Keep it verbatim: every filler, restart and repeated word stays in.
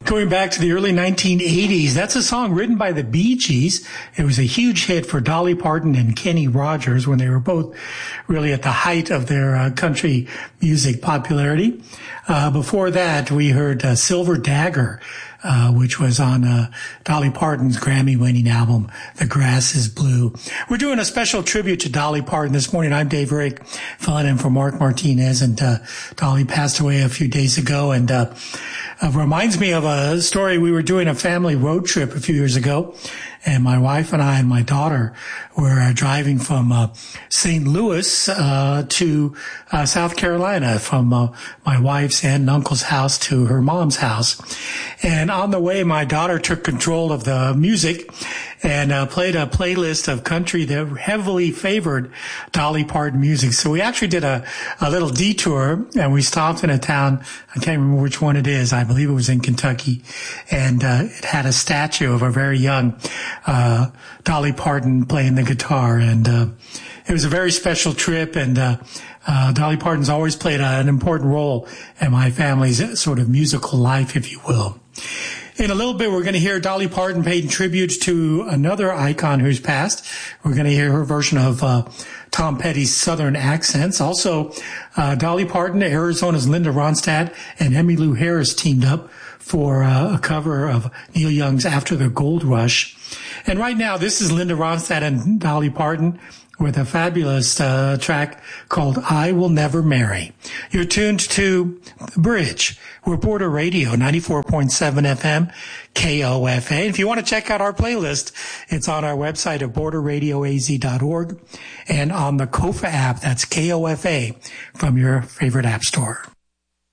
Going back to the early nineteen eighties, that's a song written by the Bee Gees. It was a huge hit for Dolly Parton and Kenny Rogers when they were both really at the height of their uh, country music popularity. Uh, before that, we heard uh, Silver Dagger, uh, which was on uh, Dolly Parton's Grammy-winning album, The Grass is Blue. We're doing a special tribute to Dolly Parton this morning. I'm Dave Rick, filling in for Mark Martinez, and uh, Dolly passed away a few days ago, and uh, uh, reminds me of a story. We were doing a family road trip a few years ago, and my wife and I and my daughter were uh, driving from uh, Saint Louis uh, to uh, South Carolina, from uh, my wife's aunt and uncle's house to her mom's house. And on the way, my daughter took control of the music and uh, played a playlist of country that heavily favored Dolly Parton music. So we actually did a, a little detour, and we stopped in a town. I can't remember which one it is. I believe it was in Kentucky. And uh, it had a statue of a very young uh Dolly Parton playing the guitar. And uh it was a very special trip. And uh, uh Dolly Parton's always played a, an important role in my family's sort of musical life, if you will. In a little bit, we're going to hear Dolly Parton paying tribute to another icon who's passed. We're going to hear her version of uh, Tom Petty's Southern accents. Also, uh, Dolly Parton, Arizona's Linda Ronstadt, and Emmylou Harris teamed up for uh, a cover of Neil Young's After the Gold Rush. And right now, this is Linda Ronstadt and Dolly Parton with a fabulous uh, track called I Will Never Marry. You're tuned to The Bridge. We're Border Radio, ninety-four point seven F M, K O F A. If you want to check out our playlist, it's on our website at border radio a z dot org and on the Kofa app, that's K O F A, from your favorite app store.